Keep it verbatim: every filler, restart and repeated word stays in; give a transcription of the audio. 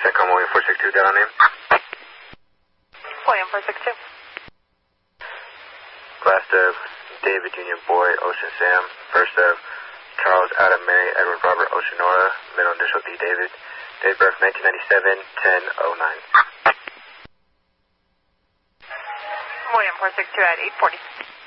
Secom William four six two, dead on name. William four six two. Last of David Union Boy, Ocean Sam. First of Charles Adam Mary Edward Robert Oceanora, middle initial D David. Date of birth nineteen ninety-seven, ten oh nine. William four six two at eight forty.